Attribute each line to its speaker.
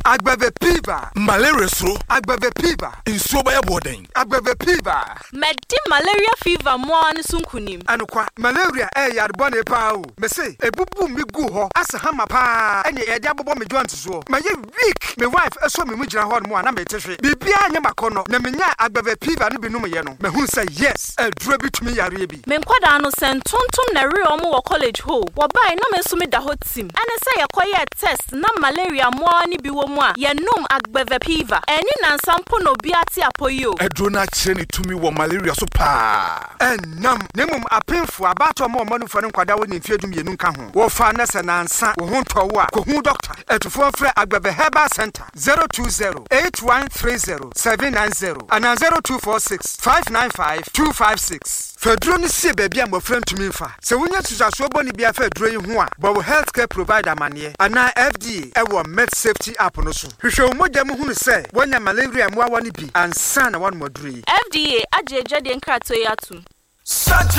Speaker 1: Agbeve fever.
Speaker 2: Malaria so.
Speaker 1: Agbeve fever.
Speaker 2: Insuo baya boden.
Speaker 1: Agbeve fever.
Speaker 3: Medi malaria fever mo an sunkunim.
Speaker 1: Anokwa malaria yarbone pa o. Me say ebubu mi gu ho asa hama pa. Ene e de abobo me joint so. Ma ye weak. Me wife eso me mu gina ho no na me tehwe. Bibia anya makono na menya agbeve fever no binum ye no. Me hu say yes. Adura bitumi yare bi.
Speaker 3: Me nkwada no sentontom na re omo wo college ho. Wo bai na me so me da hotim. Ane say yakoye test na malaria mo ani bi wo mu a ye num agbeve fever. Eni na nsampo no bi ate apoyo.
Speaker 2: Edro na kire ni tumi wo malaria so pa.
Speaker 1: Enam nemum apemfo abato mo manufo ne nkwada wo ne mfiedum yenu nka ho. Wo fa na se nansa wo ho ntɔwo a ko hu doctor. Etufo frɛ agbeve herbal center 020-8130-790 and 0246-595-256. Fedro ni se baby am friend to me fa. Se wonya susaso boni bia fedro yi ho a, but healthcare provider mane ana FDA e wo med safety app no so. Hwehwe umodja mu hunu se wonya malaria mu awa ni bi ansa na wan modru yi.
Speaker 3: FDA ajeje de nkrato yi atum.